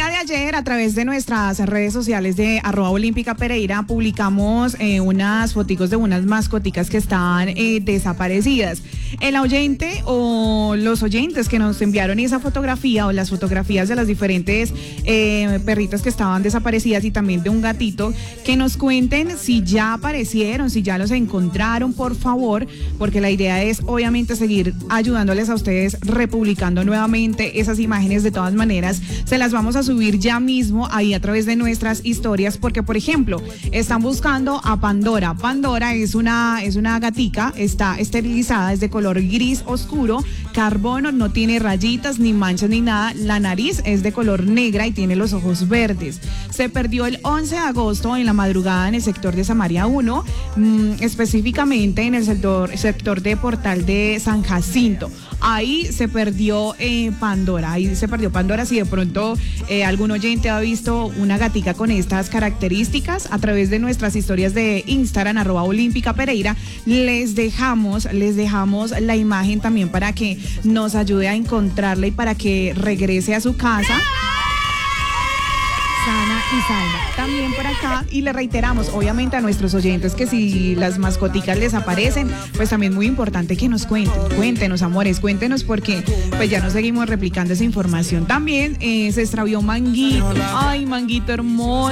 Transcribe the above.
día de ayer, a través de nuestras redes sociales de @olímpica_pereira, publicamos unas foticos de unas mascoticas que estaban desaparecidas. El oyente o los oyentes que nos enviaron esa fotografía o las fotografías de las diferentes perritas que estaban desaparecidas y también de un gatito, que nos cuenten si ya aparecieron, si ya los encontraron, por favor, porque la idea es obviamente seguir ayudándoles a ustedes, republicando nuevamente esas imágenes. De todas maneras, se las vamos a subir ya mismo ahí a través de nuestras historias, porque por ejemplo, están buscando a Pandora. Pandora es una gatica, está esterilizada, es de color gris oscuro, carbono, no tiene rayitas ni manchas ni nada, la nariz es de color negra y tiene los ojos verdes. Se perdió el 11 de agosto en la madrugada en el sector de Samaria 1, específicamente en el sector de Portal de San Jacinto. Ahí se perdió Pandora, Si de pronto algún oyente ha visto una gatica con estas características, a través de nuestras historias de Instagram, @olímpica_pereira, les dejamos la imagen también para que nos ayude a encontrarla y para que regrese a su casa sana y salva. También por acá, y le reiteramos obviamente a nuestros oyentes que si las mascoticas les aparecen, pues también muy importante que nos cuéntenos amores, cuéntenos, porque pues ya no seguimos replicando esa información. También se extravió Manguito, ay Manguito hermoso.